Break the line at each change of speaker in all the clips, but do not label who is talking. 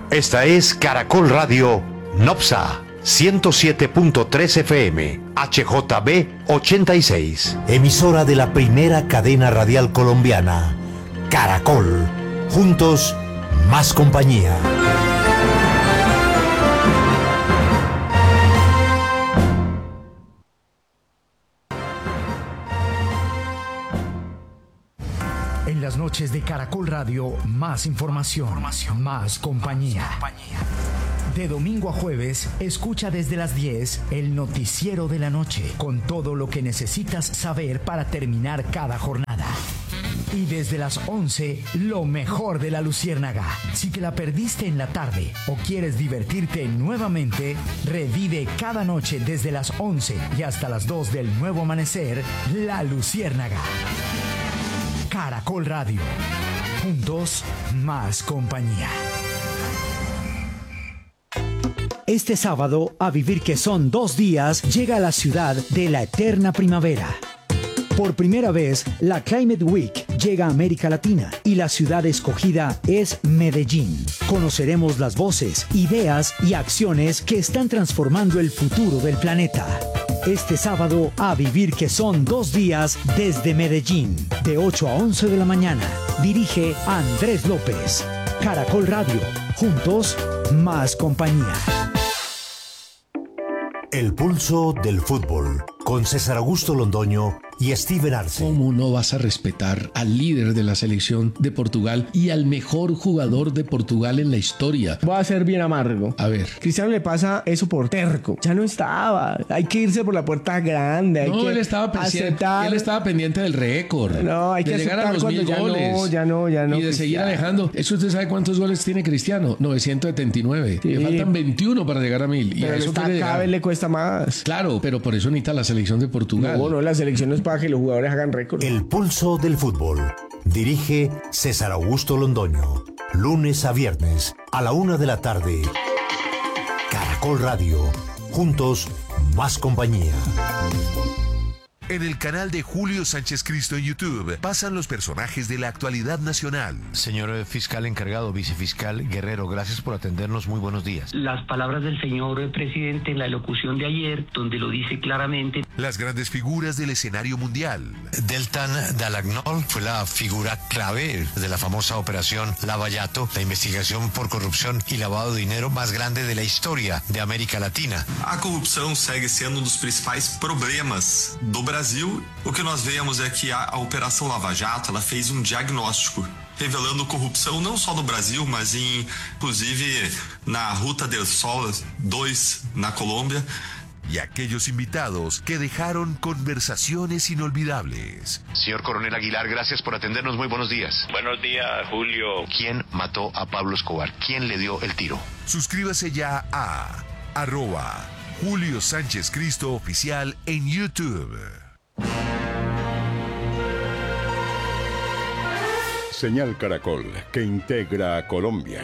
Esta es Caracol Radio Nopsa 107.3 FM, HJB 86. Emisora de la primera cadena radial colombiana, Caracol. Juntos, más compañía.
En las noches de Caracol Radio, más información, más compañía. De domingo a jueves, escucha desde las 10 el noticiero de la noche, con todo lo que necesitas saber para terminar cada jornada. Y desde las 11, lo mejor de la Luciérnaga. Si te la perdiste en la tarde o quieres divertirte nuevamente, revive cada noche desde las 11 y hasta las 2 del nuevo amanecer, La Luciérnaga. Caracol Radio. Juntos, más compañía. Este sábado, A Vivir que son 2 días, llega a la ciudad de la eterna primavera. Por primera vez, la Climate Week llega a América Latina y la ciudad escogida es Medellín. Conoceremos las voces, ideas y acciones que están transformando el futuro del planeta. Este sábado, A Vivir que son 2 días desde Medellín, de 8 a 11 de la mañana. Dirige Andrés López. Caracol Radio. Juntos, más compañía.
El pulso del fútbol, con César Augusto Londoño y Steven Arce.
¿Cómo no vas a respetar al líder de la selección de Portugal y al mejor jugador de Portugal en la historia?
Voy a ser bien amargo.
A ver.
Cristiano le pasa eso por terco. Ya no estaba. Hay que irse por la puerta grande. Hay que
él estaba pendiente del récord.
No, hay que
llegar a los 1000 goles.
Ya no.
Y de seguir alejando. ¿Eso usted sabe cuántos goles tiene Cristiano? 979. Sí. Le faltan 21 para llegar a 1000. Y
pero
a eso
cada vez le cuesta más.
Claro, pero por eso necesita la selección de Portugal.
No, la selección no es para que los jugadores hagan récord.
El pulso del fútbol. Dirige César Augusto Londoño. Lunes a viernes a la 1 de la tarde. Caracol Radio. Juntos, más compañía.
En el canal de Julio Sánchez Cristo en YouTube pasan los personajes de la actualidad nacional.
Señor fiscal encargado, vicefiscal Guerrero, gracias por atendernos. Muy buenos días.
Las palabras del señor presidente en la elocución de ayer, donde lo dice claramente.
Las grandes figuras del escenario mundial.
Deltan Dall'Agnol fue la figura clave de la famosa operación Lava-Jato, la investigación por corrupción y lavado de dinero más grande de la historia de América Latina.
A corrupção segue sendo dos principais problemas do Brasil. O que nós vemos é que a Operação Lava Jato, ela fez diagnóstico revelando corrupção não só no Brasil, mas inclusive na Ruta del Sol 2 na Colômbia.
Y aquellos invitados que dejaron conversaciones inolvidables.
Señor Coronel Aguilar, gracias por atendernos. Muy buenos días.
Buenos días, Julio.
¿Quién mató a Pablo Escobar? ¿Quién le dio el tiro?
Suscríbase ya a @Julio Sánchez Cristo Oficial en YouTube.
Señal Caracol, que integra a Colombia.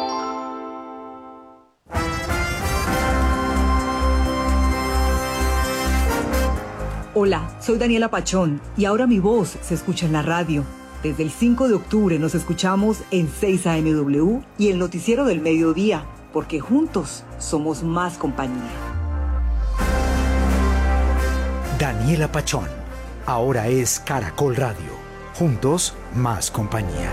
Hola, soy Daniela Pachón y ahora mi voz se escucha en la radio. Desde el 5 de octubre nos escuchamos en 6 AMW y el noticiero del mediodía, porque juntos somos más compañía.
Daniela Pachón, ahora es Caracol Radio. Juntos, más compañía.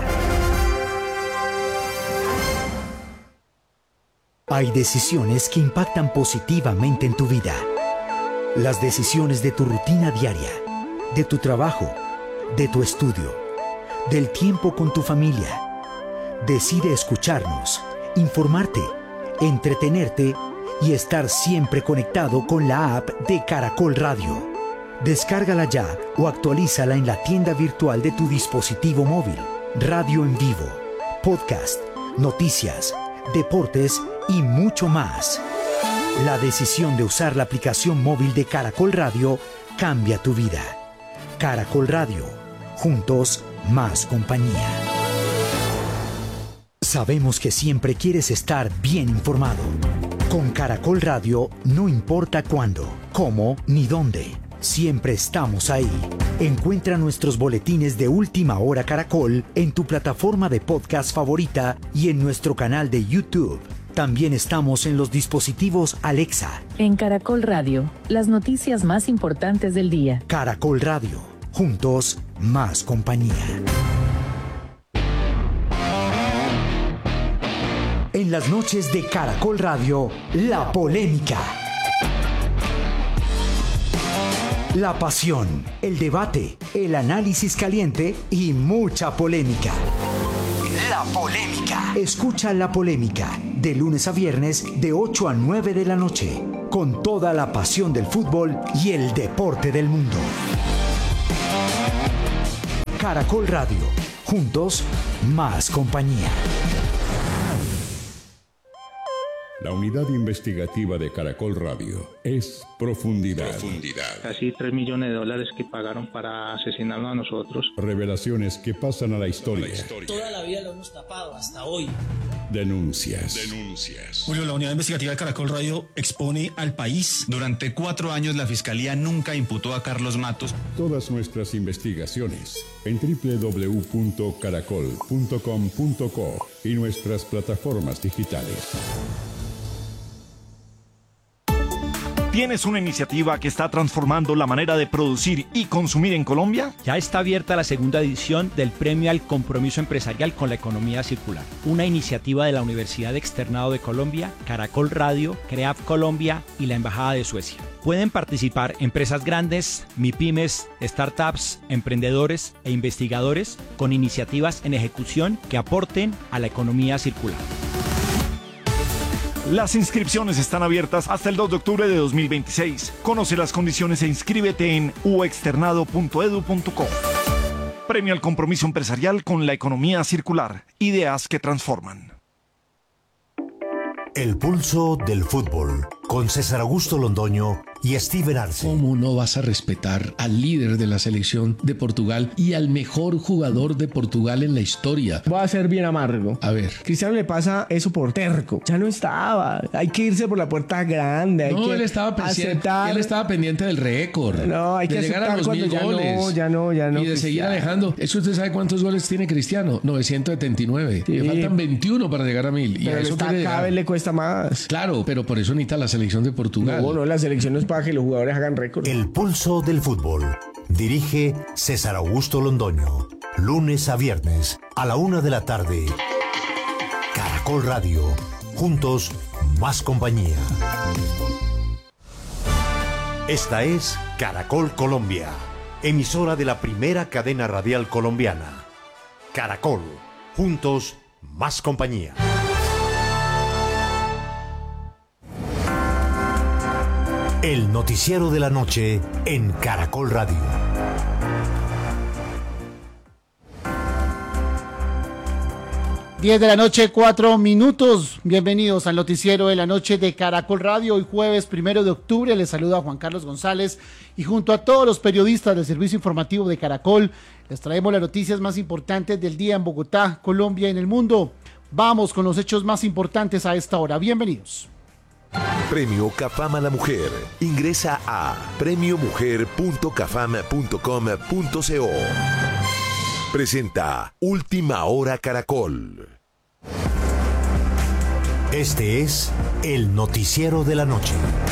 Hay decisiones que impactan positivamente en tu vida. Las decisiones de tu rutina diaria, de tu trabajo, de tu estudio, del tiempo con tu familia. Decide escucharnos, informarte, entretenerte y estar siempre conectado con la app de Caracol Radio. Descárgala ya o actualízala en la tienda virtual de tu dispositivo móvil. Radio en vivo, podcast, noticias, deportes y mucho más. La decisión de usar la aplicación móvil de Caracol Radio cambia tu vida. Caracol Radio. Juntos, más compañía. Sabemos que siempre quieres estar bien informado. Con Caracol Radio no importa cuándo, cómo ni dónde. siempre estamos ahí. Encuentra nuestros boletines de Última Hora Caracol en tu plataforma de podcast favorita y en nuestro canal de YouTube. También estamos en los dispositivos Alexa.
En Caracol Radio, las noticias más importantes del día.
Caracol Radio, juntos, más compañía. En las noches de Caracol Radio, la polémica. La pasión, el debate, el análisis caliente y mucha polémica. La polémica. Escucha La Polémica de lunes a viernes de 8 a 9 de la noche, con toda la pasión del fútbol y el deporte del mundo. Caracol Radio, juntos, más compañía.
La unidad investigativa de Caracol Radio es Profundidad.
Casi $3 millones que pagaron para asesinarnos a nosotros.
Revelaciones que pasan a la historia.
Toda la vida lo hemos tapado, hasta hoy.
Denuncias.
Julio, la unidad investigativa de Caracol Radio expone al país.
Durante 4 años la Fiscalía nunca imputó a Carlos Matos.
Todas nuestras investigaciones en www.caracol.com.co y nuestras plataformas digitales.
¿Tienes una iniciativa que está transformando la manera de producir y consumir en Colombia?
Ya está abierta la segunda edición del Premio al Compromiso Empresarial con la Economía Circular, una iniciativa de la Universidad Externado de Colombia, Caracol Radio, CREAF Colombia y la Embajada de Suecia. Pueden participar empresas grandes, MIPYMES, startups, emprendedores e investigadores con iniciativas en ejecución que aporten a la economía circular.
Las inscripciones están abiertas hasta el 2 de octubre de 2026. Conoce las condiciones e inscríbete en uexternado.edu.co. Premio al Compromiso Empresarial con la Economía Circular. Ideas que transforman.
El pulso del fútbol, con César Augusto Londoño y Steven Arce.
¿Cómo no vas a respetar al líder de la selección de Portugal y al mejor jugador de Portugal en la historia?
Voy a ser bien amargo.
A ver.
Cristiano le pasa eso por terco. Ya no estaba. Hay que irse por la puerta grande.
Él estaba pendiente del récord.
No, hay que
llegar a los 1000 goles.
Ya no.
Y de seguir alejando. ¿Eso usted sabe cuántos goles tiene Cristiano? 979.
Sí.
Le faltan 21 para llegar a 1000.
Pero
eso
cada vez le cuesta más.
Claro, pero por eso necesita la selección de Portugal.
No, la selección no es para que los jugadores hagan récord.
El pulso del fútbol. Dirige César Augusto Londoño. Lunes a viernes a la 1 de la tarde. Caracol Radio. Juntos, más compañía. Esta es Caracol Colombia, emisora de la primera cadena radial colombiana. Caracol. Juntos, más compañía. El noticiero de la noche en Caracol Radio.
Diez de la noche, 4 minutos. Bienvenidos al noticiero de la noche de Caracol Radio. Hoy jueves 1 de octubre les saluda Juan Carlos González y junto a todos los periodistas del servicio informativo de Caracol les traemos las noticias más importantes del día en Bogotá, Colombia y en el mundo. Vamos con los hechos más importantes a esta hora. Bienvenidos.
Premio CAFAM a la Mujer. Ingresa a premiomujer.cafam.com.co. Presenta Última Hora Caracol.
Este es el noticiero de la noche.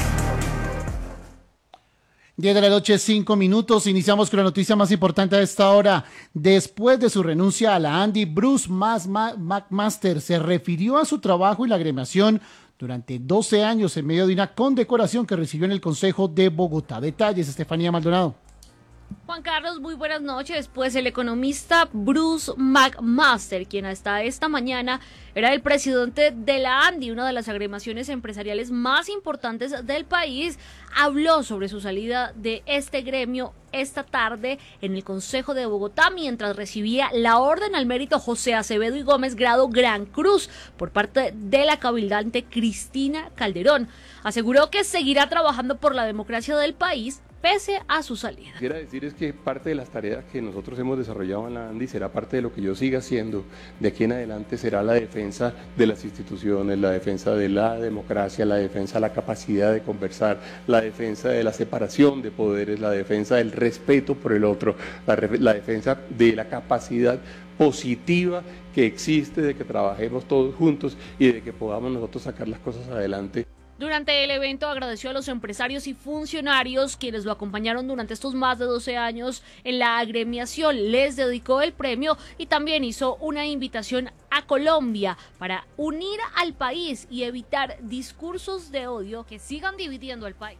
10 de la noche, 5 minutos. Iniciamos con la noticia más importante a esta hora. Después de su renuncia a la Andy, Bruce McMaster se refirió a su trabajo y la agremiación durante 12 años en medio de una condecoración que recibió en el Consejo de Bogotá. Detalles, Estefanía Maldonado.
Juan Carlos, muy buenas noches. Pues el economista Bruce McMaster, quien hasta esta mañana era el presidente de la ANDI, una de las agremiaciones empresariales más importantes del país, habló sobre su salida de este gremio esta tarde en el Consejo de Bogotá mientras recibía la Orden al Mérito José Acevedo y Gómez grado Gran Cruz por parte de la cabildante Cristina Calderón. Aseguró que seguirá trabajando por la democracia del país, pese a su salida.
Quisiera decir es que parte de las tareas que nosotros hemos desarrollado en la ANDI será parte de lo que yo siga haciendo de aquí en adelante, será la defensa de las instituciones, la defensa de la democracia, la defensa de la capacidad de conversar, la defensa de la separación de poderes, la defensa del respeto por el otro, la defensa de la capacidad positiva que existe de que trabajemos todos juntos y de que podamos nosotros sacar las cosas adelante.
Durante el evento agradeció a los empresarios y funcionarios quienes lo acompañaron durante estos más de 12 años en la agremiación. Les dedicó el premio y también hizo una invitación a Colombia para unir al país y evitar discursos de odio que sigan dividiendo al país.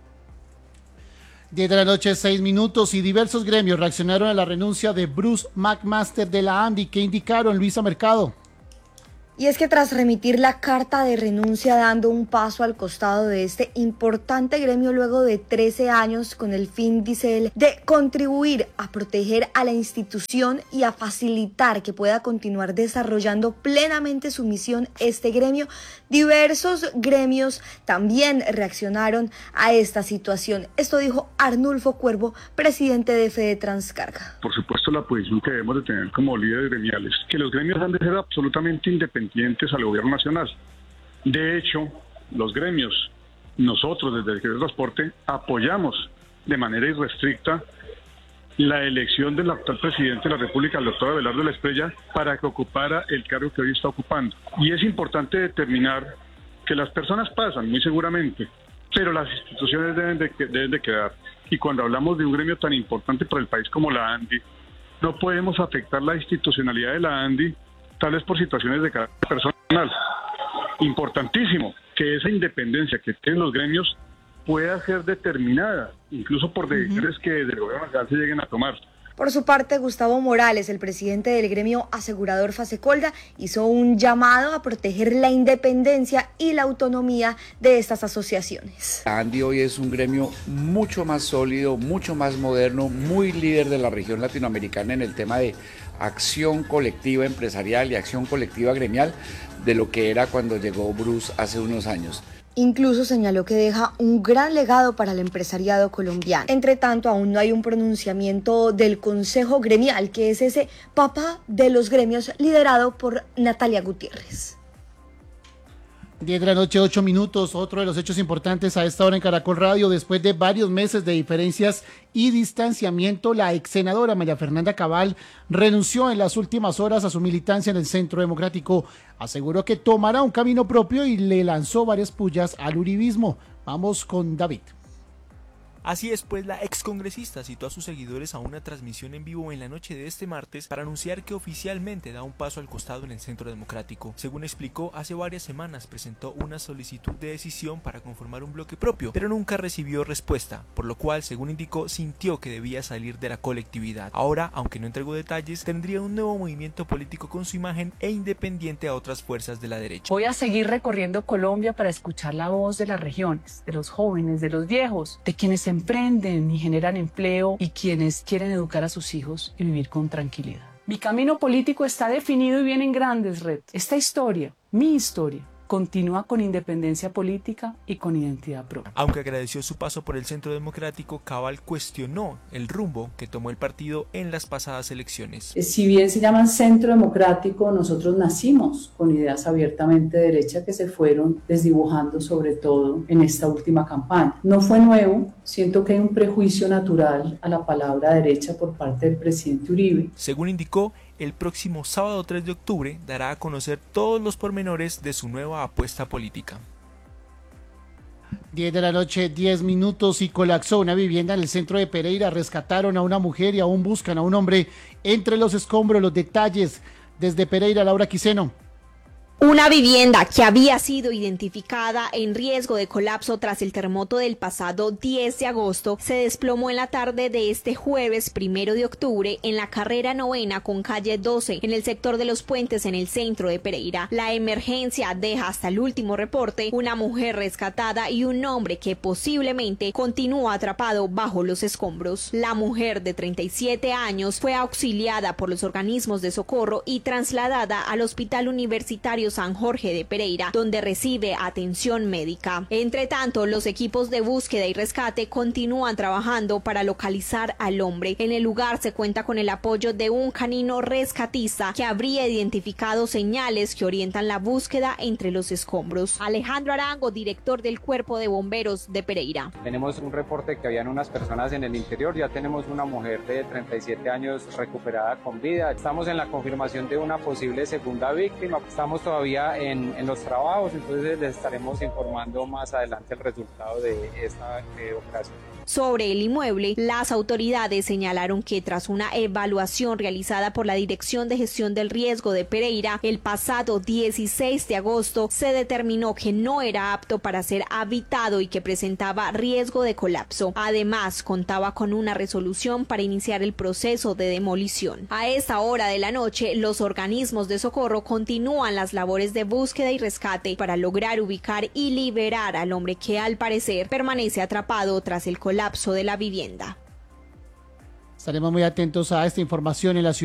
10 de la noche, 6 minutos, y diversos gremios reaccionaron a la renuncia de Bruce McMaster de la ANDI. ¿Qué indicaron, Luisa Mercado?
Y es que tras remitir la carta de renuncia dando un paso al costado de este importante gremio luego de 13 años con el fin, dice él, de contribuir a proteger a la institución y a facilitar que pueda continuar desarrollando plenamente su misión este gremio, diversos gremios también reaccionaron a esta situación. Esto dijo Arnulfo Cuervo, presidente de Fede Transcarga.
Por supuesto, la posición que debemos de tener como líderes gremiales, que los gremios han de ser absolutamente independientes al gobierno nacional. De hecho, los gremios, nosotros desde el Gremio de Transporte, apoyamos de manera irrestricta la elección del actual presidente de la República, el doctor Abelardo Lesprella, para que ocupara el cargo que hoy está ocupando. Y es importante determinar que las personas pasan, muy seguramente, pero las instituciones deben de quedar. Y cuando hablamos de un gremio tan importante para el país como la ANDI, no podemos afectar la institucionalidad de la ANDI, tal vez por situaciones de carácter personal. Importantísimo que esa independencia que tienen los gremios pueda ser determinada, incluso por decisiones que desde el gobierno nacional se lleguen a tomar.
Por su parte, Gustavo Morales, el presidente del gremio asegurador Fasecolda, hizo un llamado a proteger la independencia y la autonomía de estas asociaciones.
ANDI hoy es un gremio mucho más sólido, mucho más moderno, muy líder de la región latinoamericana en el tema de acción colectiva empresarial y acción colectiva gremial de lo que era cuando llegó Bruce hace unos años.
Incluso señaló que deja un gran legado para el empresariado colombiano. Entre tanto, aún no hay un pronunciamiento del Consejo Gremial, que es ese papá de los gremios liderado por Natalia Gutiérrez.
10 de la noche, 8 minutos. Otro de los hechos importantes a esta hora en Caracol Radio. Después de varios meses de diferencias y distanciamiento, la ex senadora María Fernanda Cabal renunció en las últimas horas a su militancia en el Centro Democrático. Aseguró que tomará un camino propio y le lanzó varias pullas al uribismo. Vamos con David.
Así es, pues la excongresista citó a sus seguidores a una transmisión en vivo en la noche de este martes para anunciar que oficialmente da un paso al costado en el Centro Democrático. Según explicó, hace varias semanas presentó una solicitud de decisión para conformar un bloque propio, pero nunca recibió respuesta, por lo cual, según indicó, sintió que debía salir de la colectividad. Ahora, aunque no entregó detalles, tendría un nuevo movimiento político con su imagen e independiente a otras fuerzas de la derecha.
Voy a seguir recorriendo Colombia para escuchar la voz de las regiones, de los jóvenes, de los viejos, de quienes emprenden y generan empleo y quienes quieren educar a sus hijos y vivir con tranquilidad. Mi camino político está definido y vienen grandes retos. Esta historia, mi historia, continúa con independencia política y con identidad propia.
Aunque agradeció su paso por el Centro Democrático, Cabal cuestionó el rumbo que tomó el partido en las pasadas elecciones.
Si bien se llaman Centro Democrático, nosotros nacimos con ideas abiertamente de derecha que se fueron desdibujando sobre todo en esta última campaña. No fue nuevo, siento que hay un prejuicio natural a la palabra derecha por parte del presidente Uribe.
Según indicó, el próximo sábado 3 de octubre dará a conocer todos los pormenores de su nueva apuesta política.
10 de la noche, 10 minutos, y colapsó una vivienda en el centro de Pereira. Rescataron a una mujer y aún buscan a un hombre entre los escombros. Los detalles desde Pereira, Laura Quiseno.
Una vivienda que había sido identificada en riesgo de colapso tras el terremoto del pasado 10 de agosto se desplomó en la tarde de este jueves 1 de octubre en la carrera 9ª con calle 12 en el sector de los Puentes en el centro de Pereira. La emergencia deja hasta el último reporte una mujer rescatada y un hombre que posiblemente continúa atrapado bajo los escombros. La mujer de 37 años fue auxiliada por los organismos de socorro y trasladada al Hospital Universitario Sanitario San Jorge de Pereira, donde recibe atención médica. Entre tanto, los equipos de búsqueda y rescate continúan trabajando para localizar al hombre. En el lugar se cuenta con el apoyo de un canino rescatista que habría identificado señales que orientan la búsqueda entre los escombros. Alejandro Arango, director del Cuerpo de Bomberos de Pereira.
Tenemos un reporte que habían unas personas en el interior, ya tenemos una mujer de 37 años recuperada con vida. Estamos en la confirmación de una posible segunda víctima. Estamos todavía en los trabajos, entonces les estaremos informando más adelante el resultado de esta operación.
Sobre el inmueble, las autoridades señalaron que tras una evaluación realizada por la Dirección de Gestión del Riesgo de Pereira, el pasado 16 de agosto se determinó que no era apto para ser habitado y que presentaba riesgo de colapso. Además, contaba con una resolución para iniciar el proceso de demolición. A esta hora de la noche, los organismos de socorro continúan las labores de búsqueda y rescate para lograr ubicar y liberar al hombre que al parecer permanece atrapado tras el colapso de la vivienda.
Estaremos muy atentos a esta información en la ciudad.